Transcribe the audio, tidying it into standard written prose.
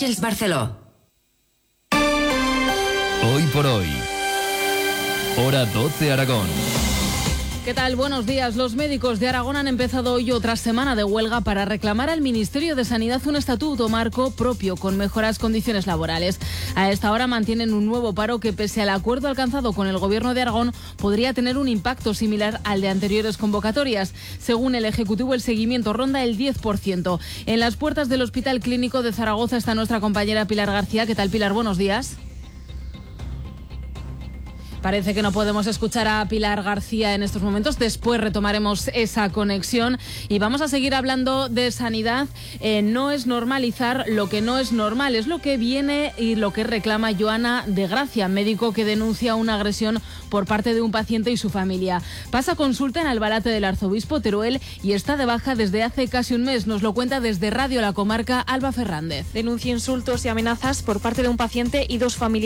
Àngels Barceló. Hoy por hoy. Hora 12 Aragón. ¿Qué tal? Buenos días. Los médicos de Aragón han empezado hoy otra semana de huelga para reclamar al Ministerio de Sanidad un estatuto marco propio con mejoras condiciones laborales. A esta hora mantienen un nuevo paro que, pese al acuerdo alcanzado con el Gobierno de Aragón, podría tener un impacto similar al de anteriores convocatorias. Según el Ejecutivo, el seguimiento ronda el 10%. En las puertas del Hospital Clínico de Zaragoza está nuestra compañera Pilar García. ¿Qué tal, Pilar? Buenos días. Parece que no podemos escuchar a Pilar García en estos momentos. Después retomaremos esa conexión y vamos a seguir hablando de sanidad. No es normalizar lo que no es normal. Es lo que viene y lo que reclama Joana de Gracia, médico que denuncia una agresión por parte de un paciente y su familia. Pasa consulta en Albalate del Arzobispo Teruel y está de baja desde hace casi un mes. Nos lo cuenta desde Radio La Comarca Alba Fernández. Denuncia insultos y amenazas por parte de un paciente y dos familiares